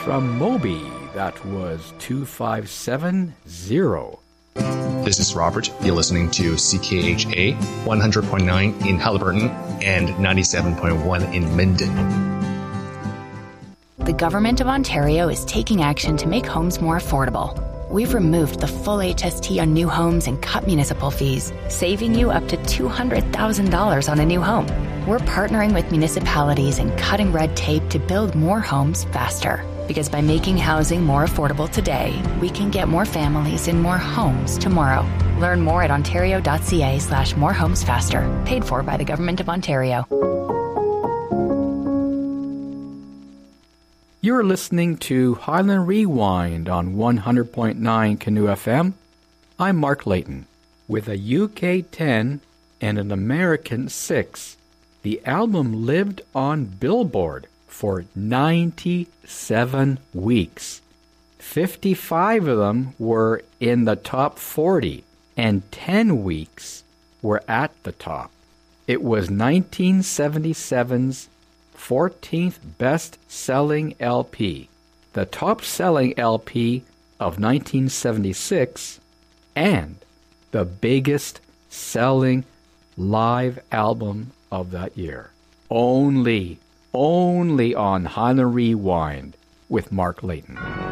from Moby. That was 2570. This is Robert. You're listening to CKHA 100.9 in Haliburton and 97.1 in Minden. The Government of Ontario is taking action to make homes more affordable. We've removed the full HST on new homes and cut municipal fees, saving you up to $200,000 on a new home. We're partnering with municipalities and cutting red tape to build more homes faster. Because by making housing more affordable today, we can get more families in more homes tomorrow. Learn more at ontario.ca/morehomesfaster. Paid for by the Government of Ontario. You're listening to Highland Rewind on 100.9 Canoe FM. I'm Mark Layton. With a UK 10 and an American 6, the album lived on Billboard for 97 weeks. 55 of them were in the top 40, and 10 weeks were at the top. It was 1977's 14th best-selling LP, the top-selling LP of 1976, and the biggest-selling live album of that year. Only on Highland Rewind with Mark Layton.